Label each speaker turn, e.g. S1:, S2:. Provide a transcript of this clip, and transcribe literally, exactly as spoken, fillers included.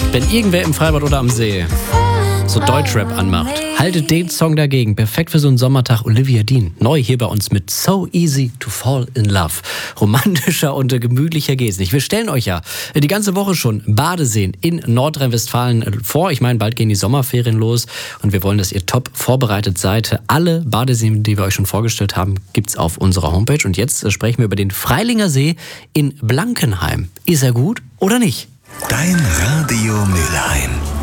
S1: Wenn irgendwer im Freibad oder am See so Deutschrap anmacht, haltet den Song dagegen. Perfekt für so einen Sommertag. Olivia Dean, neu hier bei uns mit So Easy to Fall in Love. Romantischer und gemütlicher geht's nicht. Wir stellen euch ja die ganze Woche schon Badeseen in Nordrhein-Westfalen vor. Ich meine, bald gehen die Sommerferien los und wir wollen, dass ihr top vorbereitet seid. Alle Badeseen, die wir euch schon vorgestellt haben, gibt's auf unserer Homepage. Und jetzt sprechen wir über den Freilinger See in Blankenheim. Ist er gut oder nicht?
S2: Dein Radio Mülheim.